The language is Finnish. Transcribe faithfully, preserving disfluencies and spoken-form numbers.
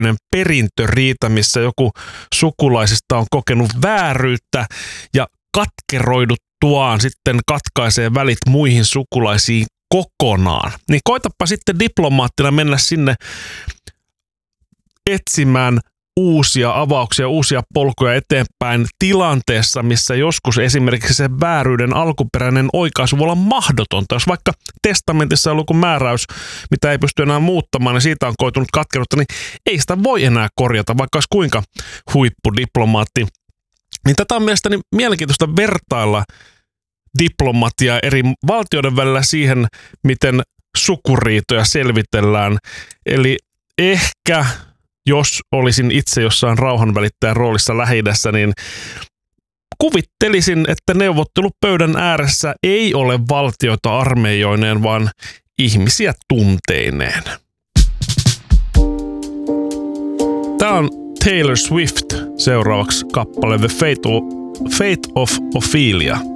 perintöriita, missä joku sukulaisista on kokenut vääryyttä ja katkeroiduttuaan sitten katkaisee välit muihin sukulaisiin kokonaan. Niin koitapa sitten diplomaattina mennä sinne etsimään uusia avauksia, uusia polkuja eteenpäin tilanteessa, missä joskus esimerkiksi se vääryyden alkuperäinen oikaisu voi olla mahdotonta. Jos vaikka testamentissa on ollut määräys, mitä ei pysty enää muuttamaan, ja siitä on koitunut katkeruutta, niin ei sitä voi enää korjata, vaikka olisi kuinka huippudiplomaatti. Niin tätä on mielestäni mielenkiintoista vertailla diplomatiaa eri valtioiden välillä siihen, miten sukuriitoja selvitellään. Eli ehkä jos olisin itse jossain rauhanvälittäjän roolissa Lähi-idässä, niin kuvittelisin, että neuvottelupöydän ääressä ei ole valtioita armeijoineen, vaan ihmisiä tunteineen. Tämä on Taylor Swift seuraavaksi kappale The Fate of, Fate of Ophelia.